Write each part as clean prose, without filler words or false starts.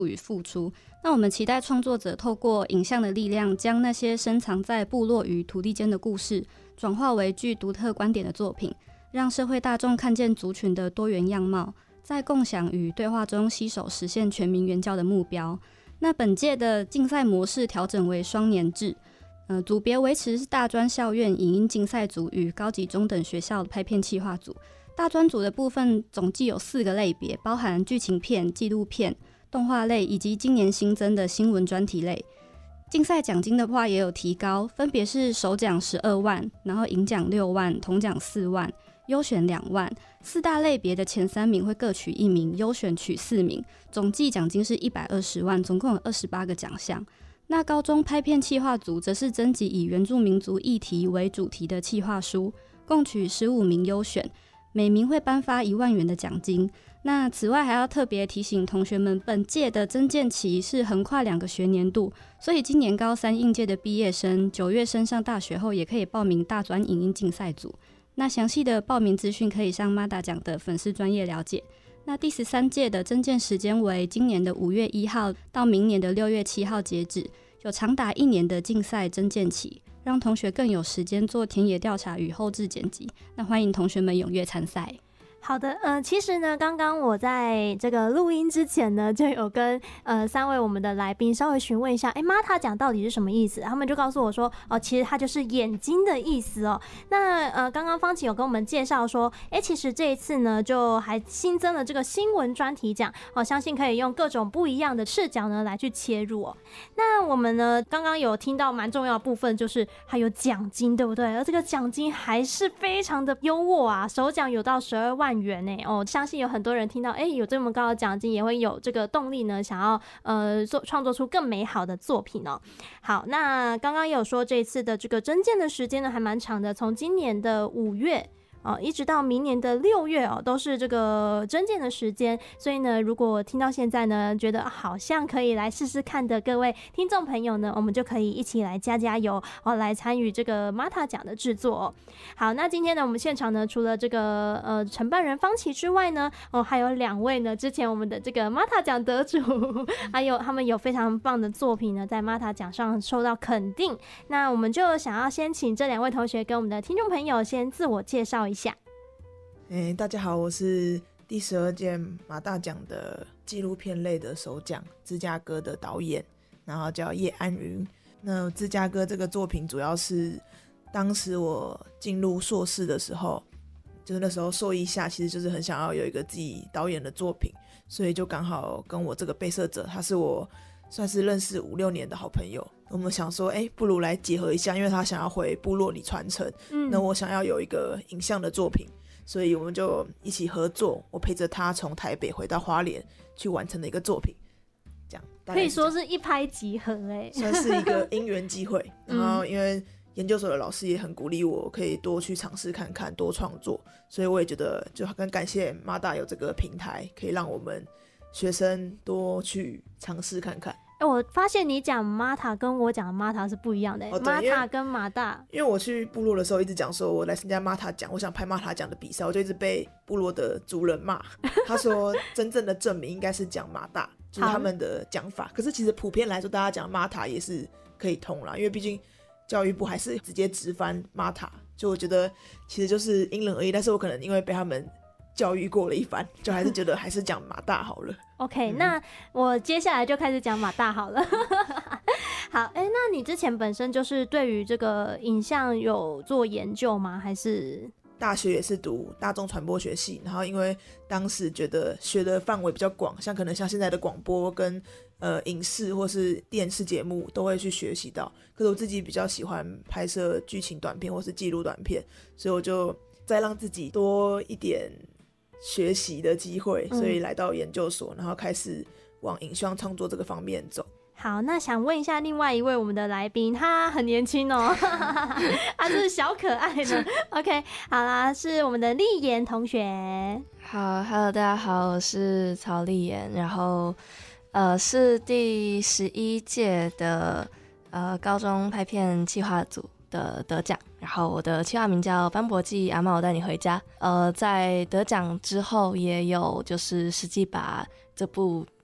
与付出。那我们期待创作者透过影像的力量，将那些深藏在部落与土地间的故事，转化为具独特观点的作品，让社会大众看见族群的多元样貌，在共享与对话中携手实现全民原教的目标。那本届的竞赛模式调整为双年制，组别维持是大专校院影音竞赛组与高级中等学校拍片企划组。大专组的部分总计有4个类别，包含剧情片、纪录片、动画类以及今年新增的新闻专题类。竞赛奖金的话也有提高，分别是首奖12万，然后银奖6万，铜奖4万，优选2万。4大类别的前3名会各取1名，优选取4名，总计奖金是120万，总共有28个奖项。那高中拍片企划组则是征集以原住民族议题为主题的企划书，共取15名优选，每名会颁发1万元的奖金。那此外还要特别提醒同学们，本届的征件期是横跨2个学年度，所以今年高3应届的毕业生9月升上大学后，也可以报名大专影音竞赛组。那详细的报名资讯可以上 MADA 奖的粉丝专页了解。那第13届的征件时间为今年的5月1号到明年的6月7号截止，有长达1年的竞赛征件期，让同学更有时间做田野调查与后制剪辑。那欢迎同学们踊跃参赛。 好的，其实呢，刚刚我在这个录音之前呢，就有跟3位我们的来宾稍微询问一下，MATA 奖到底是什么意思？他们就告诉我说，其实它就是眼睛的意思哦。那刚刚方琦有跟我们介绍说，其实这一次呢，就还新增了这个新闻专题奖哦，相信可以用各种不一样的视角呢来去切入哦。那我们呢，刚刚有听到蛮重要的部分，就是还有奖金，对不对？而这个奖金还是非常的优渥啊，首奖有到12万元哦，相信有很多人听到有这么高的奖金，也会有这个动力呢，想要创作出更美好的作品哦。好，那刚刚也有说这一次的这个征件的时间呢还蛮长的，从今年的5月一直到明年的6月都是这个征件的时间。所以呢，如果听到现在呢，觉得好像可以来试试看的各位听众朋友呢，我们就可以一起来加油来参与这个 MATA 奖的制作好，那今天呢，我们现场呢，除了这个承办人方琦之外呢，还有2位呢，之前我们的这个 MATA 奖得主，还有他们有非常棒的作品呢，在 MATA 奖上受到肯定。那我们就想要先请这2位同学跟我们的听众朋友先自我介绍一下。 大家好，我是第12届MATA奖的纪录片类的首奖芝加哥的导演，然后叫叶安云。那芝加哥这个作品主要是当时我进入硕士的时候，就是那时候硕一下，其实就是很想要有一个自己导演的作品，所以就刚好跟我这个被摄者，他是我算是认识5-6年的好朋友，我们想说不如来结合一下，因为他想要回部落里传承，那我想要有一个影像的作品，所以我们就一起合作，我陪着他从台北回到花莲去完成的一个作品，这样可以说是一拍即合算是一个因缘机会然后因为研究所的老师也很鼓励我可以多去尝试看看，多创作，所以我也觉得就很感谢 MATA 有这个平台，可以让我们学生多去尝试看看。 我发现你讲 MATA 跟我讲的 MATA 是不一样的，MATA 跟MATA， 因为我去部落的时候一直讲说我来参加 MATA 奖，我想拍 MATA 奖的比赛，我就一直被部落的族人骂，他说真正的证明应该是讲 MATA， 就是他们的讲法，可是其实普遍来说大家讲 MATA 也是可以通啦，因为毕竟教育部还是直接直翻 MATA， 就我觉得其实就是因人而异，但是我可能因为被他们教育过了一番，就还是觉得还是讲MATA好了。 OK，那我接下来就开始讲MATA好了。好，那你之前本身就是对于这个影像有做研究吗？还是大学也是读大众传播学系，然后因为当时觉得学的范围比较广，可能像现在的广播跟影视或是电视节目都会去学习到，可是我自己比较喜欢拍摄剧情短片或是纪录短片，所以我就再让自己多一点学习的机会，所以来到研究所，然后开始往影像创作这个方面走。 好，那想问一下另外一位我们的来宾，他很年轻哦，他是小可爱的。OK， 好啦，是我们的丽妍同学。 好 ，Hello， 大家好，我是曹丽妍，然后是第11届的高中拍片企划组的得奖，然后我的企划名叫班博记阿嬷我带你回家。在得奖之后也有就是实际把这部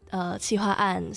企划案